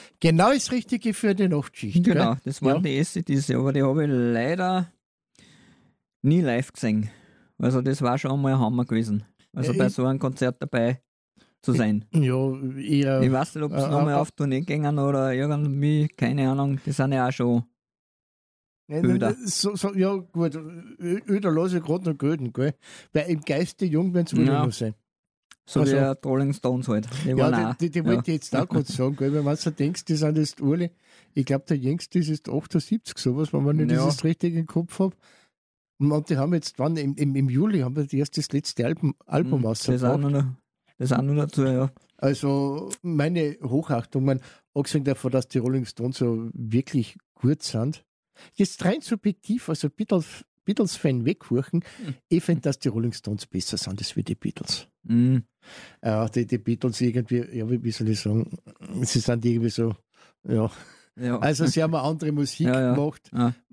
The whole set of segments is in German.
Genau das Richtige für die Nachtschicht. Genau, gell? das waren die ACDC, aber die habe ich leider nie live gesehen. Also das war schon einmal ein Hammer gewesen. Also bei so einem Konzert dabei zu sein. Ja, eher. Ich weiß nicht, ob sie nochmal auf Tournee gingen oder irgendwie, keine Ahnung, die sind ja auch schon öder. Ja, gut, öder lasse ich gerade noch gelten, gell? Weil im Geiste jung werden sie wohl noch sein. So wie die Rolling Stones halt. Die waren auch, die wollte ich jetzt auch gerade sagen, gell? Wenn man so denkt, die sind jetzt alle, ich glaube, der Jüngste ist jetzt 78, sowas, wenn man nicht das richtig im Kopf habe. Und die haben jetzt wann, im Juli haben wir das letzte Album rausgebracht. Das auch noch dazu, ja. Also meine Hochachtung, abgesehen davon, dass die Rolling Stones so wirklich gut sind. Jetzt rein subjektiv, also Beatles-Fan weghuchen, ich finde, dass die Rolling Stones besser sind als wie die Beatles. Mhm. Die Beatles irgendwie, ja, wie soll ich sagen, sie sind irgendwie so, ja. Also sie haben eine andere Musik gemacht.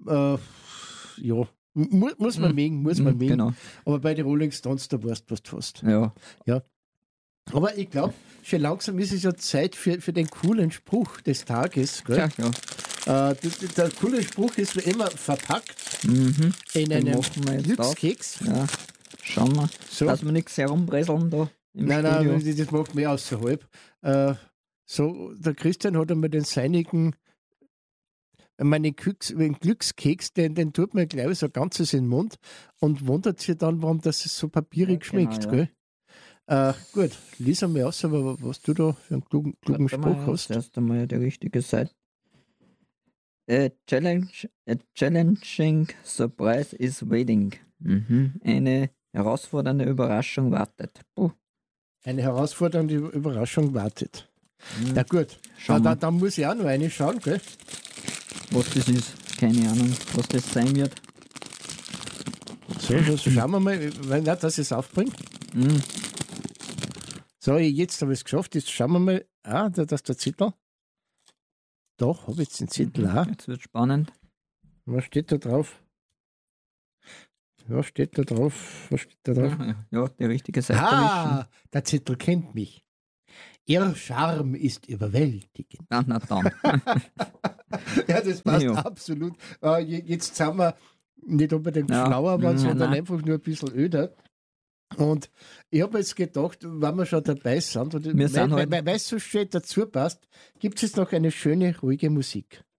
Ja. Muss man mögen. Genau. Aber bei den Rolling Stones, da weißt du fast. Ja. Aber ich glaube, schon langsam ist es ja Zeit für den coolen Spruch des Tages. Gell? Ja. Der coole Spruch ist wie immer verpackt in Den einem machen wir jetzt Glückskeks. Ja. Schauen wir, So. dass wir nichts herumbresseln da im Nein, Studio. das macht mir außerhalb. Der Christian hat einmal den seinigen, meinen Glückskeks, den tut mir gleich so ganzes in den Mund und wundert sich dann, warum das so papierig schmeckt. Genau, Gell? Gut, lies einmal aus, aber was du da für einen klugen Spruch hast. Erst einmal die richtige Seite. A challenging surprise is waiting. Eine herausfordernde Überraschung wartet. Eine herausfordernde Überraschung wartet. Na gut, da muss ich auch noch eine schauen, gell? Was das ist, keine Ahnung, was das sein wird. So schauen wir mal, weil nicht, dass es aufbringt. So, jetzt habe ich es geschafft. Jetzt schauen wir mal. Das ist der Zettel. Doch, habe ich jetzt den Zettel auch. Jetzt wird spannend. Was steht da drauf? Was steht da drauf? Ja, die richtige Seite. Der Zettel kennt mich. Ihr Charme ist überwältigend. Na dann. Ja, das passt absolut. Jetzt sind wir nicht unbedingt schlauer, sondern einfach nur ein bisschen öder. Und ich habe jetzt gedacht, wenn wir schon dabei sind, weil es so schön dazu passt, gibt es jetzt noch eine schöne, ruhige Musik.